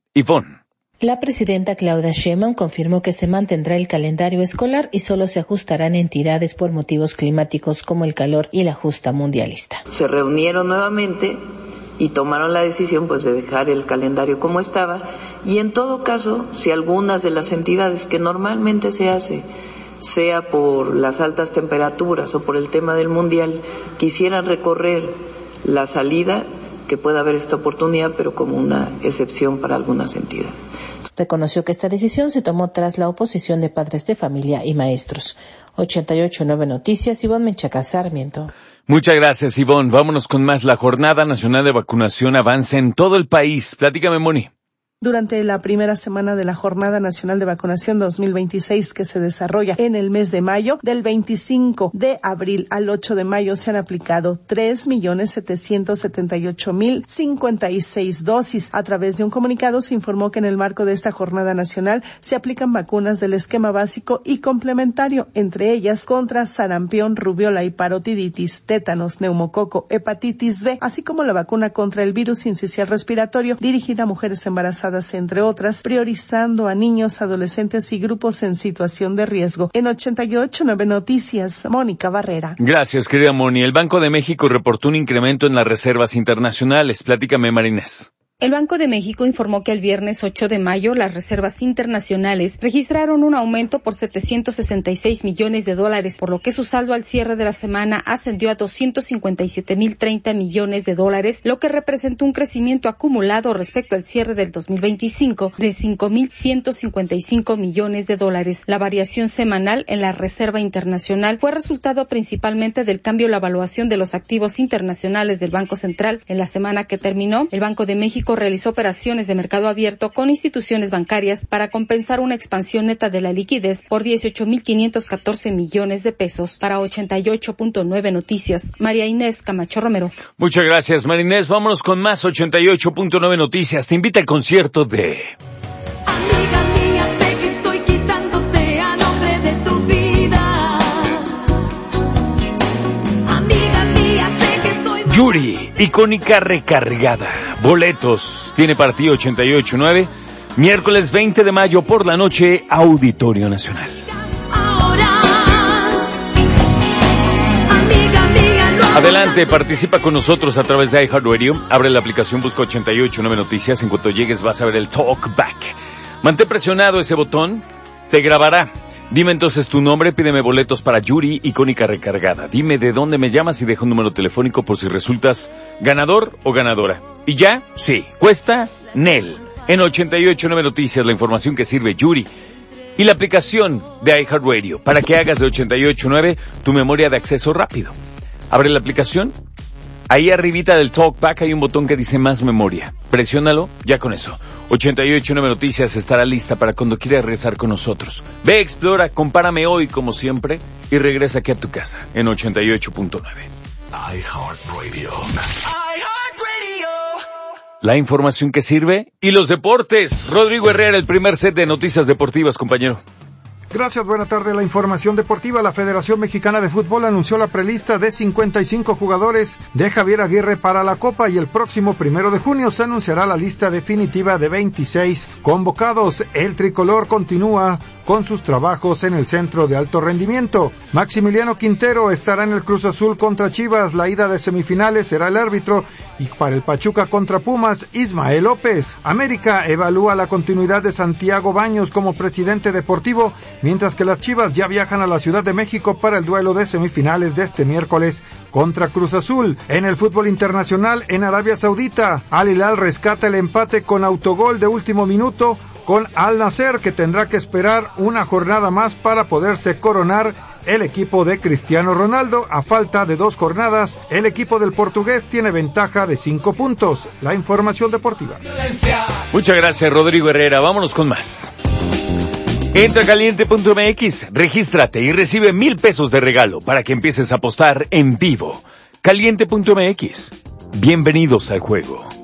Ivonne. La presidenta Claudia Sheinbaum confirmó que se mantendrá el calendario escolar y solo se ajustarán entidades por motivos climáticos como el calor y la justa mundialista. Se reunieron nuevamente y tomaron la decisión de dejar el calendario como estaba, y en todo caso, si algunas de las entidades que normalmente se hace, sea por las altas temperaturas o por el tema del mundial, quisieran recorrer la salida, que pueda haber esta oportunidad, pero como una excepción para algunas entidades. Reconoció que esta decisión se tomó tras la oposición de padres de familia y maestros. 88.9 Noticias, Ivonne Menchaca Sarmiento. Muchas gracias, Ivonne. Vámonos con más. La Jornada Nacional de Vacunación avanza en todo el país. Platícame, Moni. Durante la primera semana de la Jornada Nacional de Vacunación 2026 que se desarrolla en el mes de mayo, del 25 de abril al 8 de mayo se han aplicado 3.778.056 dosis. A través de un comunicado se informó que en el marco de esta Jornada Nacional se aplican vacunas del esquema básico y complementario, entre ellas contra sarampión, rubiola y parotiditis, tétanos, neumococo, hepatitis B, así como la vacuna contra el virus sincicial respiratorio dirigida a mujeres embarazadas, entre otras, priorizando a niños, adolescentes y grupos en situación de riesgo. En 88.9 Noticias, Mónica Barrera. Gracias, querida Moni. El Banco de México reportó un incremento en las reservas internacionales. Platícame, Marinés. El Banco de México informó que el viernes 8 de mayo las reservas internacionales registraron un aumento por $766 millones, por lo que su saldo al cierre de la semana ascendió a $257.030 millones, lo que representó un crecimiento acumulado respecto al cierre del 2025 de $5.155 millones. La variación semanal en la reserva internacional fue resultado principalmente del cambio en la evaluación de los activos internacionales del Banco Central. En la semana que terminó, el Banco de México realizó operaciones de mercado abierto con instituciones bancarias para compensar una expansión neta de la liquidez por $18.514 millones. Para 88.9 Noticias, María Inés Camacho Romero. Muchas gracias, María Inés. Vámonos con más 88.9 Noticias. Te invita al concierto de... Amiga mía, sé que estoy quitándote a nombre de tu vida. Amiga mía, sé que estoy... Yuri, icónica recargada. Boletos tiene para ti 88.9, miércoles 20 de mayo por la noche, Auditorio Nacional. Adelante, participa con nosotros a través de iHeartRadio. Abre la aplicación, busca 88.9 Noticias. En cuanto llegues vas a ver el Talkback. Mantén presionado ese botón, te grabará. Dime entonces tu nombre, pídeme boletos para Yuri, icónica recargada. Dime de dónde me llamas y deja un número telefónico por si resultas ganador o ganadora. ¿Y ya? Sí. ¿Cuesta? Nel. En 88.9 Noticias, la información que sirve Yuri. Y la aplicación de iHeartRadio para que hagas de 88.9 tu memoria de acceso rápido. Abre la aplicación. Ahí arribita del Talkback hay un botón que dice más memoria. Presiónalo, ya con eso. 88.9 Noticias estará lista para cuando quieras regresar con nosotros. Ve, explora, compárame hoy como siempre y regresa aquí a tu casa en 88.9. iHeartRadio. La información que sirve y los deportes. Rodrigo Herrera, el primer set de noticias deportivas, compañero. Gracias, buena tarde. La información deportiva. La Federación Mexicana de Fútbol anunció la prelista de 55 jugadores de Javier Aguirre para la Copa y el próximo 1 de junio se anunciará la lista definitiva de 26 convocados. El tricolor continúa con sus trabajos en el centro de alto rendimiento. Maximiliano Quintero estará en el Cruz Azul contra Chivas. La ida de semifinales será el árbitro y para el Pachuca contra Pumas, Ismael López. América evalúa la continuidad de Santiago Baños como presidente deportivo, mientras que las Chivas ya viajan a la Ciudad de México para el duelo de semifinales de este miércoles contra Cruz Azul. En el fútbol internacional, en Arabia Saudita, Al Hilal rescata el empate con autogol de último minuto con Al Nasser, que tendrá que esperar una jornada más para poderse coronar el equipo de Cristiano Ronaldo. A falta de 2 jornadas, el equipo del portugués tiene ventaja de 5 puntos. La información deportiva. Muchas gracias, Rodrigo Herrera. Vámonos con más. Entra a caliente.mx, regístrate y recibe $1,000 de regalo para que empieces a apostar en vivo. Caliente.mx. Bienvenidos al juego.